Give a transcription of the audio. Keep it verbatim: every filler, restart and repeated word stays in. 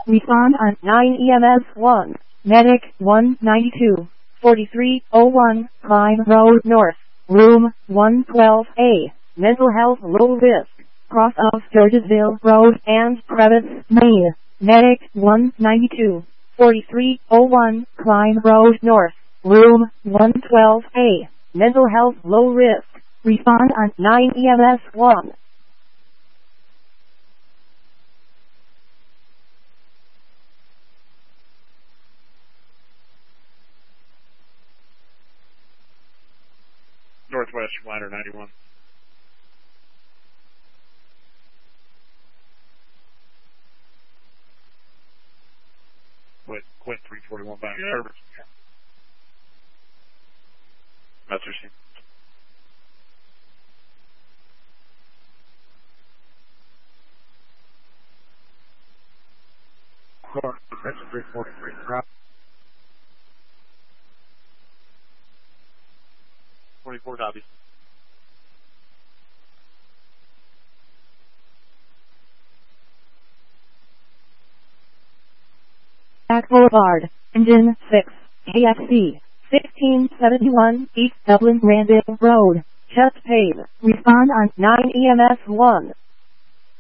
Respond on nine E M S one. Medic one ninety-two, forty-three oh one, Climb Road North, Room one twelve A. Mental health low risk. Cross of Sturgisville Road and Crevice, Maine. Medic one ninety-two, forty-three oh one, Climb Road North, Room one twelve A. Mental health low risk. Respond on nine E M S one. Northwest Liner ninety-one. Quit, quit three forty-one back. Yeah. Service. Master C. That's three forty-three. forty-four copies. Back Boulevard, Engine six, A X C, sixteen seventy-one, East Dublin Randale Road, Chesapeake. Respond on nine E M S one.